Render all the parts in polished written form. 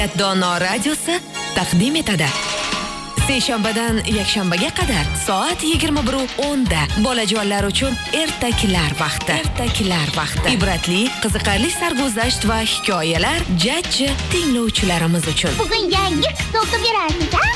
Dono radiosi taqdim etadi. Seshanbadan yakshanbaga qadar soat 21:10 da bolajonlar uchun ertaklar vaqti. Ibratli, qiziqarli sarguzasht va hikoyalar jajji tinglovchilarimiz uchun. Bugun yangi qissa o'qib berasiz, ha?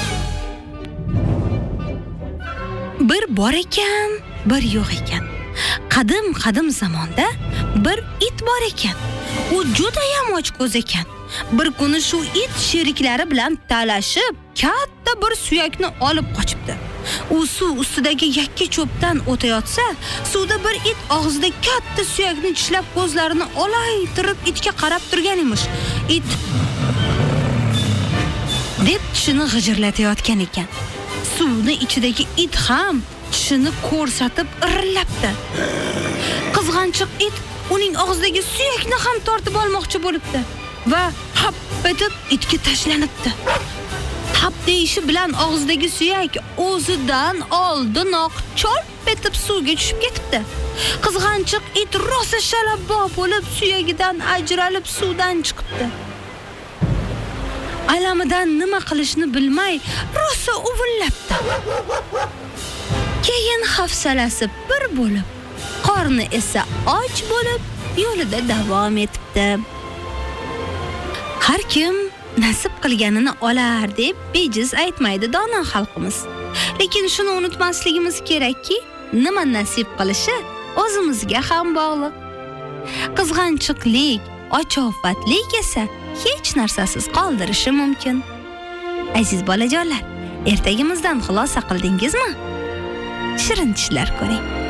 Bir bor ekan, bir yo'q ekan. Qadim zamonda bir it bor ekan. U juda ham ochko'z ekan. Bir kuni shu it sheriklari bilan talashib, katta bir suyakni olib qochibdi. U suv ustidagi yakka cho'pdan o'tayotsa, suvda bir it og'zida katta suyakni tishlab ko'zlarini olaytirib itga qarab turgan emish. It deb tishini g'ijirlatayotgan ekan. Suvni ichidagi it ham tishini ko'rsatib irillabdi. Qizg'anchiq it uning og'zidagi suyakni ham tortib olmoqchi bo'libdi va hap etib itga tashlanibdi. Hap deyishi bilan og'zidagi suyak o'zidan oldinoq chorp etib suvga tushib ketibdi. Qizg'anchiq it rosa shalabbo bo'lib suyagidan ajralib suvdan chiqibdi. Alamidan nima qilishni bilmay rosa uvillabdi. Keyin hafsalasi bir bo'lib, qorni esa och bo'lib, yo'lida davom etibdi. Har kim nasib qilganini olar deb bejiz aytmaydi dono xalqimiz. Lekin shuni unutmasligimiz kerakki, nima nasib qilishi o'zimizga ham bog'liq. Qizg'anchiqlik, ochofatlik esa hech narsasiz qoldirishi mumkin. Aziz bolajonlar, ertagimizdan xulosa qildingizmi? Shirin tishlar ko'ring.